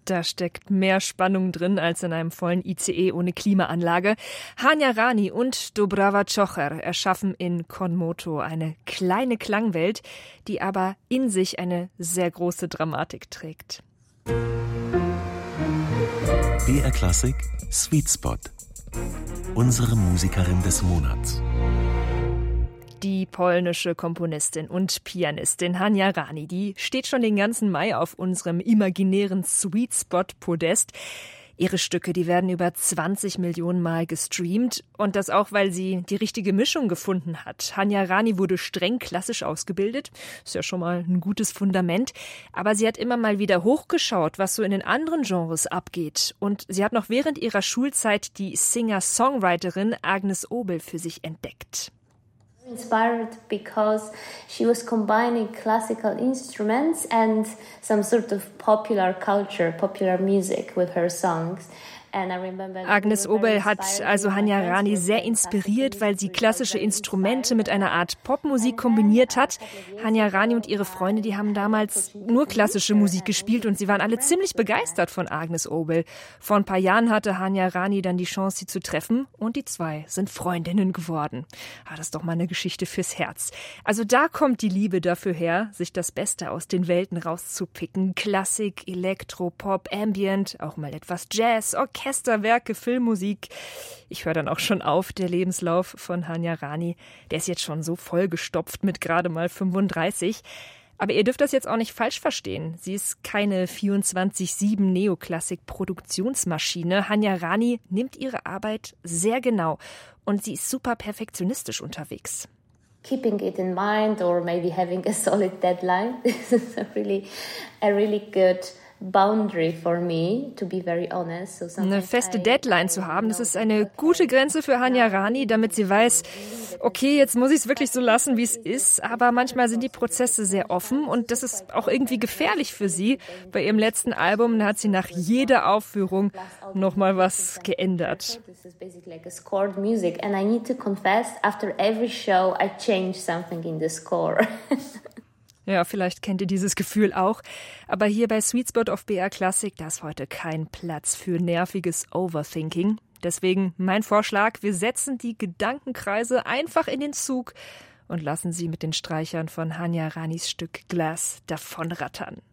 Da steckt mehr Spannung drin als in einem vollen ICE ohne Klimaanlage. Hanya Rani und Dobrava Čocher erschaffen in Konmoto eine kleine Klangwelt, die aber in sich eine sehr große Dramatik trägt. BR Klassik Sweet Spot. Unsere Musikerin des Monats. Die polnische Komponistin und Pianistin Hanya Rani, die steht schon den ganzen Mai auf unserem imaginären Sweet Spot Podest. Ihre Stücke, die werden über 20 Millionen Mal gestreamt und das auch, weil sie die richtige Mischung gefunden hat. Hanya Rani wurde streng klassisch ausgebildet, ist ja schon mal ein gutes Fundament, aber sie hat immer mal wieder hochgeschaut, was so in den anderen Genres abgeht und sie hat noch während ihrer Schulzeit die Singer-Songwriterin Agnes Obel für sich entdeckt. Inspired because she was combining classical instruments and some sort of popular culture, popular music with her songs. Agnes Obel hat also Hanya Rani sehr inspiriert, weil sie klassische Instrumente mit einer Art Popmusik kombiniert hat. Hanya Rani und ihre Freunde, die haben damals nur klassische Musik gespielt und sie waren alle ziemlich begeistert von Agnes Obel. Vor ein paar Jahren hatte Hanya Rani dann die Chance, sie zu treffen und die zwei sind Freundinnen geworden. Das ist doch mal eine Geschichte fürs Herz. Also da kommt die Liebe dafür her, sich das Beste aus den Welten rauszupicken. Klassik, Elektro, Pop, Ambient, auch mal etwas Jazz, Orchesterwerke, Filmmusik. Ich höre dann auch schon auf, der Lebenslauf von Hanya Rani. Der ist jetzt schon so vollgestopft mit gerade mal 35. Aber ihr dürft das jetzt auch nicht falsch verstehen. Sie ist keine 24/7 Neoklassik-Produktionsmaschine. Hanya Rani nimmt ihre Arbeit sehr genau und sie ist super perfektionistisch unterwegs. Keeping it in mind or maybe having a solid deadline. This is a really good boundary for me, to be very honest. So eine feste Deadline zu haben, das ist eine gute Grenze für Hanya Rani, damit sie weiß, okay, jetzt muss ich es wirklich so lassen, wie es ist, aber manchmal sind die Prozesse sehr offen und das ist auch irgendwie gefährlich für sie. Bei ihrem letzten Album, da hat sie nach jeder Aufführung nochmal was geändert. This is basically like a scored music and I need to confess, after every show I change something in the score. Ja, vielleicht kennt ihr dieses Gefühl auch. Aber hier bei Sweet Spot auf BR Klassik, da ist heute kein Platz für nerviges Overthinking. Deswegen mein Vorschlag, wir setzen die Gedankenkreise einfach in den Zug und lassen sie mit den Streichern von Hanya Ranis Stück Glass davonrattern.